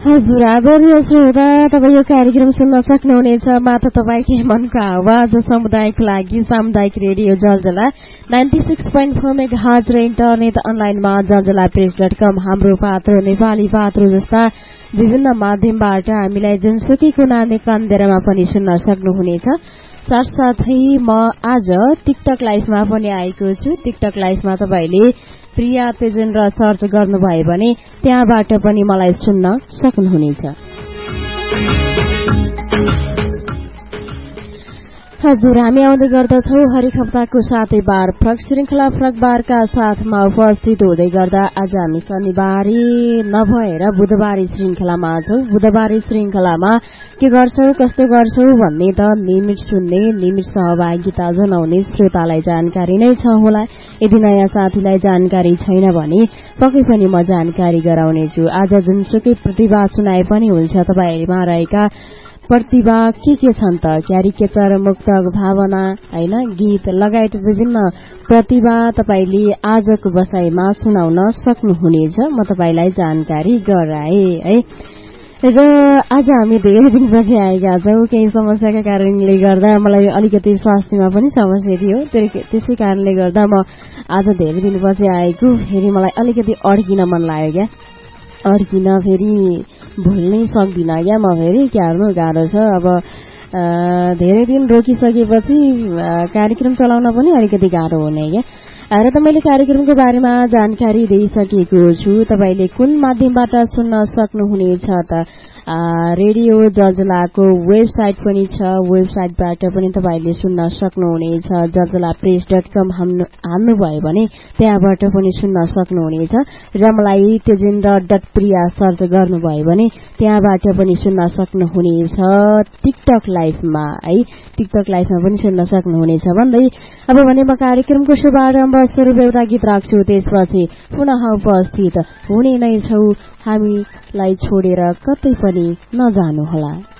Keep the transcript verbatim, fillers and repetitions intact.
हजुर आदरणीय श्रोता, तपाईँ यो कार्यक्रम सुन्न सक्नुहुनेछ मात्र तपाईँकै मनको आवाज समुदायको लागि सामुदायिक रेडियो जलजला ninety six point four mega hertz र इन्टरनेट अनलाइनमा जलजला प्रेस डट कम हाम्रो पात्र नेपाली पात्र जस्ता विभिन्न माध्यमबाट हामीलाई जुनसुकै कुना कन्देरमा पनि सुन्न सक्नुहुनेछ। साथसाथै म आज टिकटक लाइभमा पनि आएको छु। टिकटक लाइभमा तपाईँले प्रिया तेजेन्द्र सर्च गर्नुभयो भने त्यहाँबाट पनि मलाई सुन्न सक्नुहुनेछ। हजुर, हामी आउँदै गर्दछौ हरेक हप्ताको सातै बार फरक श्रृंखला फरक बारका साथमा उपस्थित हुँदै गर्दा आज हामी शनिबारी नभएर बुधबारी श्रृंखलामा छौं। बुधबारी श्रृंखलामा के गर्छौ कस्तो गर्छौ भन्ने त नियमित सुन्ने नियमित सहभागिता जनाउने श्रोतालाई जानकारी नै छ होला। यदि नयाँ साथीलाई जानकारी छैन भने पक्कै पनि म जानकारी गराउनेछु। आज जुनसुकै प्रतिभा सुनाए पनि हुन्छ। तपाईहरुमा रहेका प्रतिभा के के छन् त? क्यारिकेचर, मुक्तक, भावना, हैन, गीत लगायत विभिन्न प्रतिभा तपाईले आजको बसाइमा सुनाउन सक्नुहुनेछ। म तपाईलाई जानकारी गराए है। र आज हामी धेरै दिनपछि आएका छौं। केही समस्याका कारणले गर्दा मलाई अलिकति स्वास्थ्यमा पनि समस्या थियो। त्यसै कारणले गर्दा म आज धेरै दिनपछि आएको। फेरि मलाई अलिकति अड्किन मन लाग्यो क्या। अड्किन फेरि भुल्नै सक्दिन क्या म। फेरि क्यार्नु गाह्रो छ। अब धेरै दिन रोकिसकेपछि कार्यक्रम चलाउन पनि अलिकति गाह्रो हुने क्या। र त मैले कार्यक्रमको बारेमा जानकारी दिइसकेको छु। तपाईले कुन माध्यमबाट सुन्न सक्नुहुनेछ त? रेडियो जलजलाको वेबसाइट पनि छ। वेबसाइटबाट पनि तपाईले सुन्न सक्नुहुनेछ। जलजला प्रेस डट कम हाल्नुभयो भने त्यहाँबाट पनि सुन्न सक्नुहुनेछ। र मलाई तेजेन्द्र डट प्रिया सर्च गर्नुभयो भने त्यहाँबाट पनि सुन्न सक्नुहुनेछ। टिकटक लाइभमा है, टिकटक लाइभमा पनि सुन्न सक्नुहुनेछ भन्दै अब भने म कार्यक्रमको शुभारम्भ स्वरूप एउटा गीत राख्छु। त्यसपछि पुनः उपस्थित हुने नै छौ। हामीलाई छोडेर कतै पनि नजानुहोला।